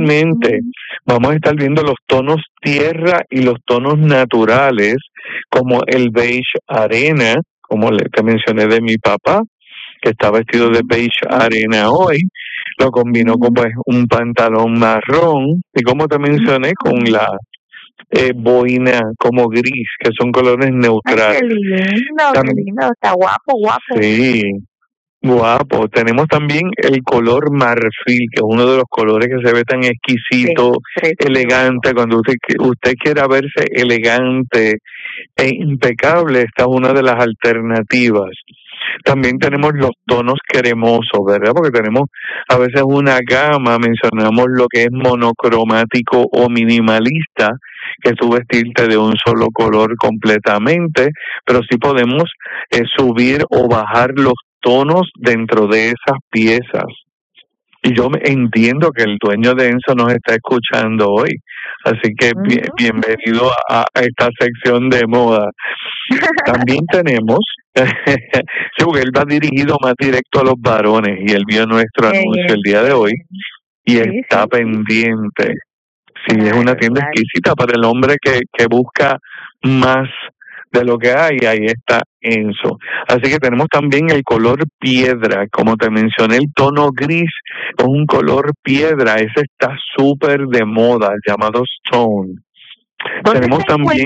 Igualmente, vamos a estar viendo los tonos tierra y los tonos naturales, como el beige arena, como te mencioné de mi papá, que está vestido de beige arena hoy. Lo combinó con pues un pantalón marrón y, como te mencioné, con la boina como gris, que son colores neutrales. Ay, qué lindo, está guapo. Sí, guapo. Tenemos también el color marfil, que es uno de los colores que se ve tan exquisito, sí, elegante. Cuando usted quiera verse elegante e impecable, esta es una de las alternativas. También tenemos los tonos cremosos, ¿verdad? Porque tenemos a veces una gama, mencionamos lo que es monocromático o minimalista, que es tu vestirte de un solo color completamente, pero sí podemos subir o bajar los tonos dentro de esas piezas. Y yo entiendo que el dueño de Enzo nos está escuchando hoy, así que bienvenido a esta sección de moda. También tenemos, sí, porque él va dirigido más directo a los varones y él vio nuestro anuncio el día de hoy y está pendiente. Sí, es una tienda exquisita para el hombre que busca más de lo que hay, ahí está Enzo. Así que tenemos también el color piedra, como te mencioné, el tono gris es un color piedra, ese está súper de moda, llamado Stone. ¿Dónde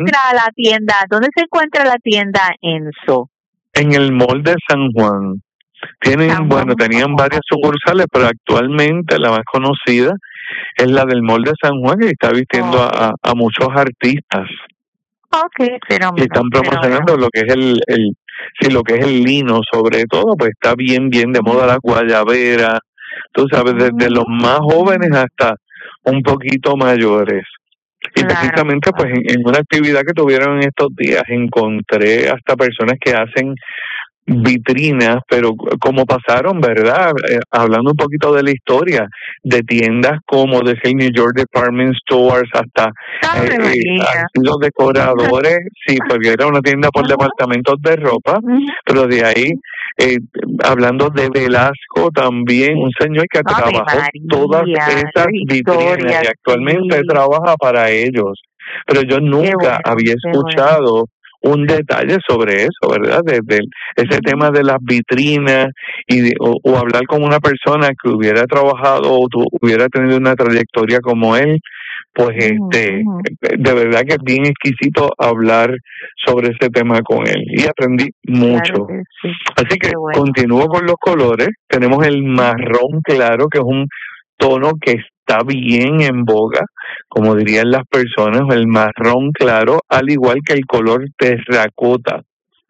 se encuentra la tienda Enzo? En el Mall de San Juan. Tenían varias sucursales, pero actualmente la más conocida es la del Mall de San Juan, que está vistiendo a muchos artistas. Y están promocionando lo que es lo que es el lino, sobre todo, pues está bien de moda la guayabera, tú sabes, desde los más jóvenes hasta un poquito mayores. Y precisamente pues en una actividad que tuvieron en estos días encontré hasta personas que hacen vitrinas, pero como pasaron, ¿verdad? Hablando un poquito de la historia de tiendas como desde el New York Department Stores hasta los decoradores, sí, porque era una tienda por departamentos de ropa, pero de ahí, hablando de Velasco también, un señor que trabajó todas esas vitrinas y actualmente trabaja para ellos, pero yo nunca había escuchado un detalle sobre eso, ¿verdad? Desde ese tema de las vitrinas o hablar con una persona que hubiera trabajado o hubiera tenido una trayectoria como él, pues de verdad que es bien exquisito hablar sobre ese tema con él y aprendí mucho. Así que continúo con los colores. Tenemos el marrón claro, que es un tono que está bien en boga, como dirían las personas, el marrón claro, al igual que el color terracota,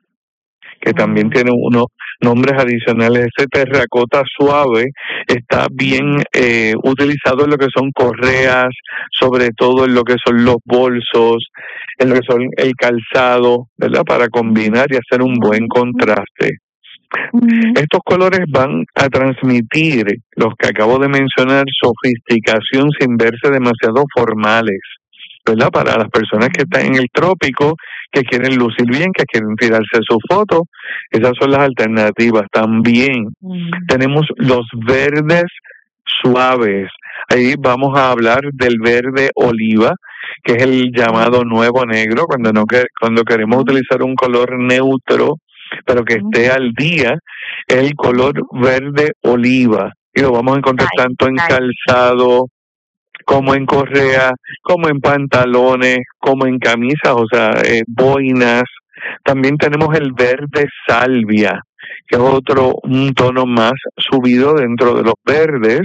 que también tiene unos nombres adicionales. Ese terracota suave está bien utilizado en lo que son correas, sobre todo en lo que son los bolsos, en lo que son el calzado, ¿verdad? Para combinar y hacer un buen contraste. Estos colores van a transmitir, los que acabo de mencionar, sofisticación sin verse demasiado formales, ¿verdad? Para las personas que están en el trópico, que quieren lucir bien, que quieren tirarse su foto, esas son las alternativas. También tenemos los verdes suaves. Ahí vamos a hablar del verde oliva, que es el llamado nuevo negro, cuando queremos utilizar un color neutro, pero que esté al día, es el color verde oliva. Y lo vamos a encontrar tanto en calzado, como en correa, como en pantalones, como en camisas, o sea, boinas. También tenemos el verde salvia, que es un tono más subido dentro de los verdes.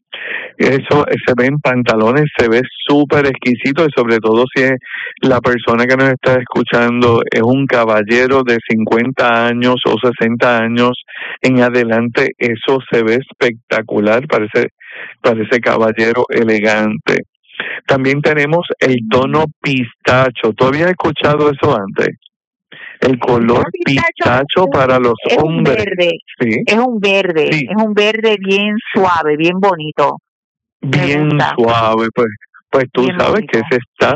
Eso se ve en pantalones, se ve súper exquisito, y sobre todo si es la persona que nos está escuchando es un caballero de 50 años o 60 años en adelante, eso se ve espectacular, parece caballero elegante. También tenemos el tono pistacho. ¿Tú habías escuchado eso antes? El color pistacho para los hombres. Es un verde bien suave, bien bonito. Bien suave, pues tú bien sabes bonito. Que ese está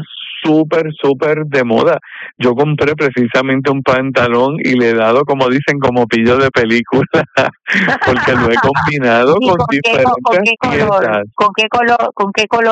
súper de moda. Yo compré precisamente un pantalón y le he dado, como dicen, como pillo de película, porque lo he combinado con diferentes piezas. ¿Con qué color